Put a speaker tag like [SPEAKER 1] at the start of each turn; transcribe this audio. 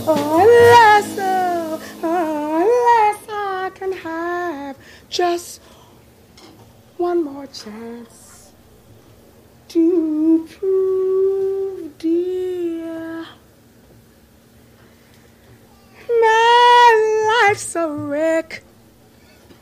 [SPEAKER 1] unless I can have just one more chance to prove, dear, my life's a wreck.